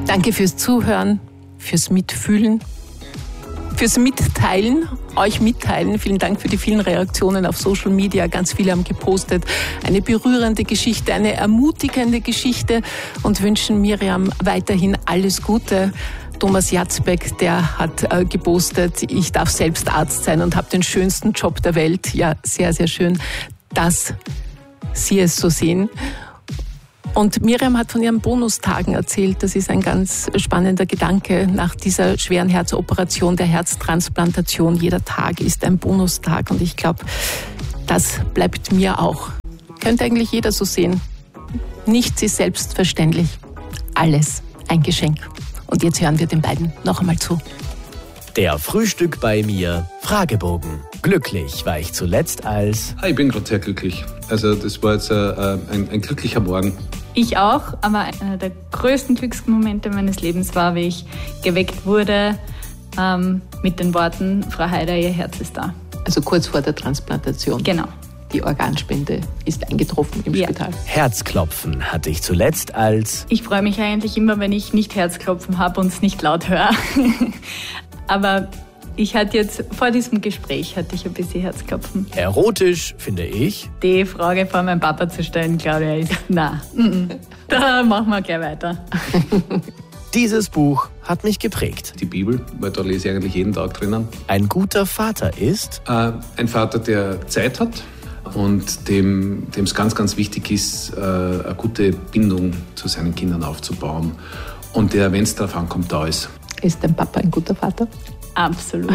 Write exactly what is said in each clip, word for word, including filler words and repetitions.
Danke fürs Zuhören, fürs Mitfühlen, fürs Mitteilen, euch mitteilen. Vielen Dank für die vielen Reaktionen auf Social Media. Ganz viele haben gepostet. Eine berührende Geschichte, eine ermutigende Geschichte und wünschen Miriam weiterhin alles Gute. Thomas Jatzbeck, der hat äh, gepostet, ich darf selbst Arzt sein und habe den schönsten Job der Welt. Ja, sehr, sehr schön, dass Sie es so sehen. Und Miriam hat von ihren Bonustagen erzählt. Das ist ein ganz spannender Gedanke nach dieser schweren Herzoperation, der Herztransplantation. Jeder Tag ist ein Bonustag und ich glaube, das bleibt mir auch. Könnte eigentlich jeder so sehen. Nichts ist selbstverständlich. Alles ein Geschenk. Und jetzt hören wir den beiden noch einmal zu. Der Frühstück bei mir Fragebogen. Glücklich war ich zuletzt als... Ich bin gerade sehr glücklich. Also das war jetzt äh, ein, ein glücklicher Morgen. Ich auch, aber einer der größten Glücksmomente meines Lebens war, wie ich geweckt wurde ähm, mit den Worten, Frau Heider, Ihr Herz ist da. Also kurz vor der Transplantation. Genau. Die Organspende ist eingetroffen im ja. Spital. Herzklopfen hatte ich zuletzt als... Ich freue mich eigentlich immer, wenn ich nicht Herzklopfen habe und es nicht laut höre. Aber ich hatte jetzt, vor diesem Gespräch hatte ich ein bisschen Herzklopfen. Erotisch, finde ich. Die Frage vor meinem Papa zu stellen, Claudia, ist, na, da machen wir gleich weiter. Dieses Buch hat mich geprägt. Die Bibel, weil da lese ich eigentlich jeden Tag drinnen. Ein guter Vater ist... Äh, ein Vater, der Zeit hat und dem es ganz, ganz wichtig ist, äh, eine gute Bindung zu seinen Kindern aufzubauen. Und der, wenn es darauf ankommt, da ist. Ist dein Papa ein guter Vater? Absolut.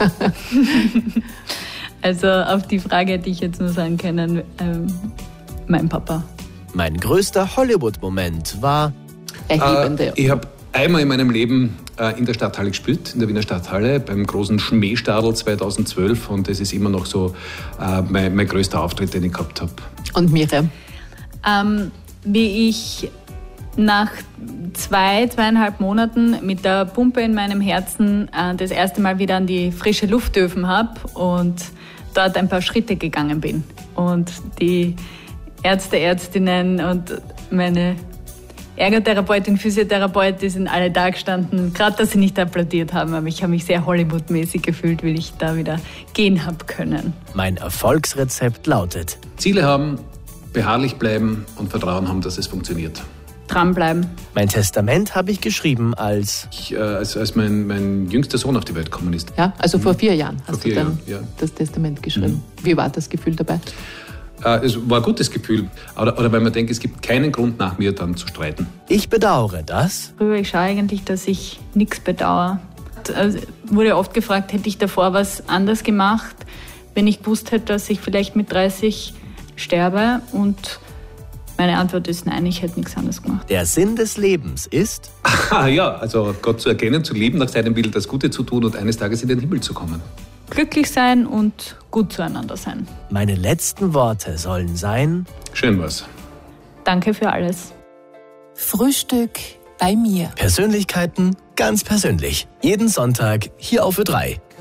Also auf die Frage hätte ich jetzt nur sagen können, ähm, mein Papa. Mein größter Hollywood-Moment war... Erhebende. Äh, ich habe einmal in meinem Leben äh, in der Stadthalle gespielt, in der Wiener Stadthalle, beim großen Schmähstadl zweitausendzwölf. Und das ist immer noch so äh, mein, mein größter Auftritt, den ich gehabt habe. Und Miriam? Ähm, wie ich nach zwei, zweieinhalb Monaten mit der Pumpe in meinem Herzen äh, das erste Mal wieder an die frische Luft dürfen habe und dort ein paar Schritte gegangen bin. Und die Ärzte, Ärztinnen und meine Ergotherapeutin, Physiotherapeut, die sind alle da gestanden. Gerade, dass sie nicht applaudiert haben, aber ich habe mich sehr Hollywood-mäßig gefühlt, weil ich da wieder gehen habe können. Mein Erfolgsrezept lautet... Ziele haben, beharrlich bleiben und Vertrauen haben, dass es funktioniert. Dranbleiben. Mein Testament habe ich geschrieben als... Ich, äh, als als mein, mein jüngster Sohn auf die Welt gekommen ist. Ja, also vor vier Jahren vor hast vier du dann Jahren, ja. das Testament geschrieben. Mhm. Wie war das Gefühl dabei? Äh, es war ein gutes Gefühl. Oder, oder weil man denkt, es gibt keinen Grund nach mir dann zu streiten. Ich bedauere das. Ich schaue eigentlich, dass ich nichts bedauere. Also, wurde oft gefragt, hätte ich davor was anders gemacht, wenn ich gewusst hätte, dass ich vielleicht mit dreißig sterbe. Und meine Antwort ist nein, ich hätte nichts anderes gemacht. Der Sinn des Lebens ist... Ah, ja, also Gott zu erkennen, zu lieben, nach seinem Willen das Gute zu tun und eines Tages in den Himmel zu kommen. Glücklich sein und gut zueinander sein. Meine letzten Worte sollen sein... Schön war's. Danke für alles. Frühstück bei mir. Persönlichkeiten ganz persönlich. Jeden Sonntag hier auf Ö drei.